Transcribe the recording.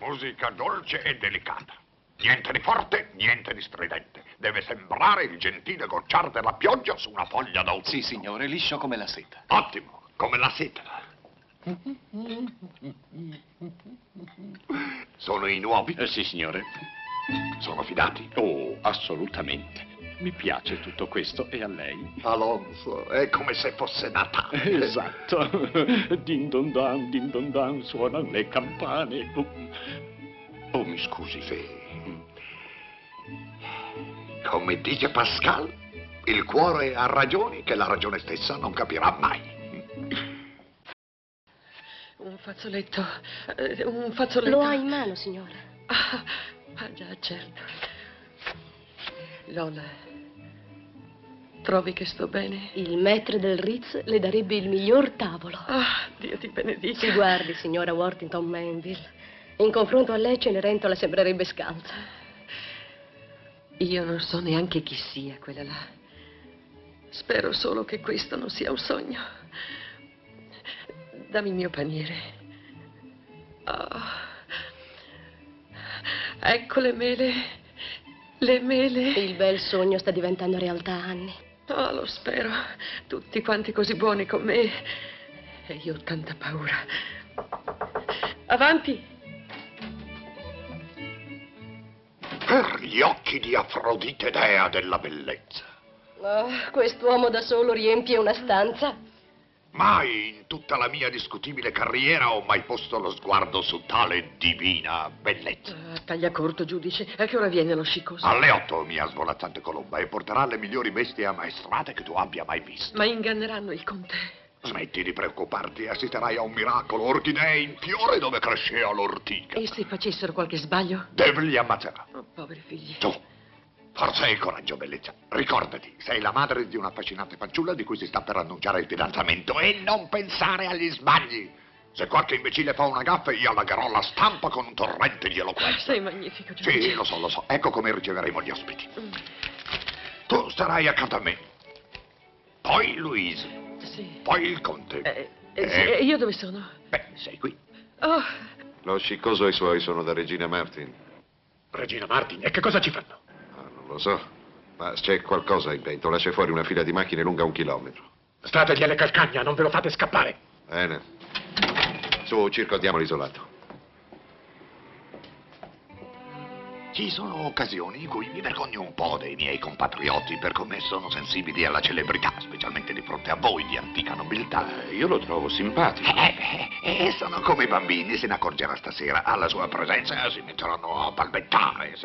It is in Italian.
Musica dolce e delicata. Niente di forte, niente di stridente. Deve sembrare il gentile gocciar della pioggia su una foglia d'autunno. Sì, signore, liscio come la seta. Ottimo, come la seta. Sono i nuovi? Sì, signore. Sono fidati? Oh, assolutamente. Mi piace tutto questo, e a lei? Alonso, è come se fosse Natale. Esatto. Din don dan, suonano le campane. Oh, mi scusi. Sì. Come dice Pascal, il cuore ha ragioni che la ragione stessa non capirà mai. Un fazzoletto. Un fazzoletto. Lo ha in mano, signora. Già, certo. Lola, trovi che sto bene? Il maître del Ritz le darebbe il miglior tavolo. Dio ti benedica. Si guardi, signora Worthington Mainville. In confronto a lei Cenerentola sembrerebbe scalza. Io non so neanche chi sia quella là. Spero solo che questo non sia un sogno. Dammi il mio paniere. Ecco le mele. Le mele. Il bel sogno sta diventando realtà, Annie. Lo spero. Tutti quanti così buoni con me. E io ho tanta paura. Avanti. Per gli occhi di Afrodite, dea della bellezza. Quest'uomo da solo riempie una stanza. Mai in tutta la mia discutibile carriera ho mai posto lo sguardo su tale divina bellezza. Taglia corto, giudice. A che ora viene lo sciccoso? Alle 8, mia svolazzante colomba, e porterà le migliori bestie ammaestrate che tu abbia mai visto. Ma inganneranno il conte. Smetti di preoccuparti, assisterai a un miracolo, orchidee in fiore dove cresceva l'ortica. E se facessero qualche sbaglio? Dev li ammazzerà. Oh, poveri figli. Tu, forza e coraggio, bellezza. Ricordati, sei la madre di un'affascinante fanciulla di cui si sta per annunciare il fidanzamento, e non pensare agli sbagli. Se qualche imbecille fa una gaffa, io allagherò la stampa con un torrente di eloquenza. Sei magnifico, giudice. Sì, lo so. Ecco come riceveremo gli ospiti. Tu starai accanto a me. Poi Louise. Sì. Poi il conte. Sì, io dove sono? Beh, sei qui. Oh, Lo sciccoso e i suoi sono da Regina Martin. Regina Martin, e che cosa ci fanno? Non lo so, ma c'è qualcosa in pentola. C'è fuori una fila di macchine lunga 1 chilometro. Stategli alle calcagna, non ve lo fate scappare. Bene. Su, circondiamo l'isolato. Ci sono occasioni in cui mi vergogno un po' dei miei compatrioti per come sono sensibili alla celebrità, specialmente di fronte a voi di antica nobiltà. Io lo trovo simpatico. Sono come i bambini, se ne accorgerà stasera. Alla sua presenza si metteranno a balbettare.